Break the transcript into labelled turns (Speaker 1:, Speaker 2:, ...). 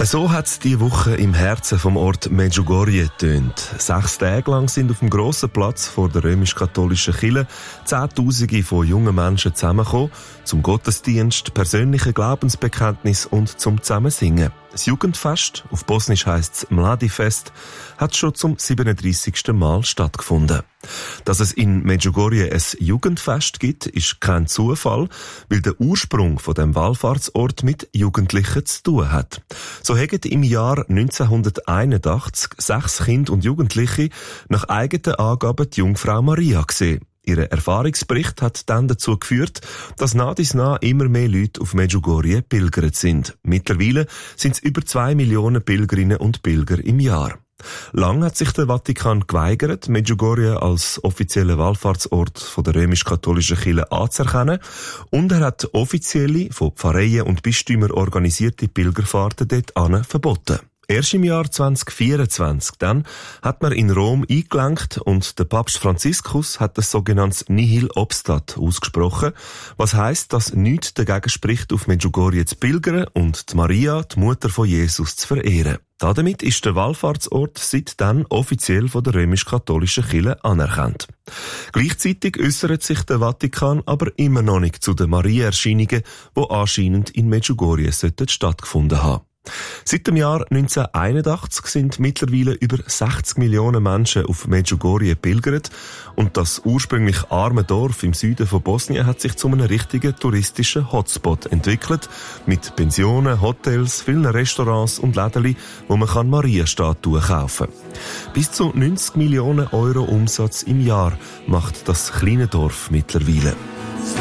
Speaker 1: So hat es diese Woche im Herzen vom Ort Medjugorje getönt. 6 Tage lang sind auf dem grossen Platz vor der römisch-katholischen Kirche Zehntausende von jungen Menschen zusammengekommen, zum Gottesdienst, persönliche Glaubensbekenntnis und zum Zusammensingen. Das Jugendfest, auf Bosnisch heisst es Mladifest, hat schon zum 37. Mal stattgefunden. Dass es in Medjugorje ein Jugendfest gibt, ist kein Zufall, weil der Ursprung von dem Wallfahrtsort mit Jugendlichen zu tun hat. So haben im Jahr 1981 6 Kinder und Jugendliche nach eigenen Angaben die Jungfrau Maria gesehen. Ihr Erfahrungsbericht hat dann dazu geführt, dass nah dies nah immer mehr Leute auf Medjugorje pilgert sind. Mittlerweile sind es über 2 Millionen Pilgerinnen und Pilger im Jahr. Lang hat sich der Vatikan geweigert, Medjugorje als offiziellen Wallfahrtsort von der römisch-katholischen Kirche anzuerkennen, und er hat offizielle, von Pfarreien und Bistümern organisierte Pilgerfahrten dort verboten. Erst im Jahr 2024 dann hat man in Rom eingelenkt und der Papst Franziskus hat das sogenannte Nihil obstat ausgesprochen, was heisst, dass nichts dagegen spricht, auf Medjugorje zu pilgern und die Maria, die Mutter von Jesus, zu verehren. Damit ist der Wallfahrtsort seitdem offiziell von der römisch-katholischen Kirche anerkannt. Gleichzeitig äußert sich der Vatikan aber immer noch nicht zu den Maria-Erscheinungen, die anscheinend in Medjugorje stattgefunden haben. Seit dem Jahr 1981 sind mittlerweile über 60 Millionen Menschen auf Medjugorje pilgert und das ursprünglich arme Dorf im Süden von Bosnien hat sich zu einem richtigen touristischen Hotspot entwickelt, mit Pensionen, Hotels, vielen Restaurants und Läden, wo man Maria-Statuen kaufen kann. Bis zu 90 Millionen Euro Umsatz im Jahr macht das kleine Dorf mittlerweile.